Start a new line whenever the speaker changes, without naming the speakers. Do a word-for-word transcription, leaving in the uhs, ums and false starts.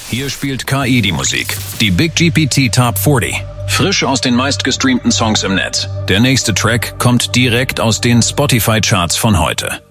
Hier spielt K I die Musik. Die Big G P T Top vierzig. Frisch aus den meistgestreamten Songs im Netz. Der nächste Track kommt direkt aus den Spotify-Charts von heute.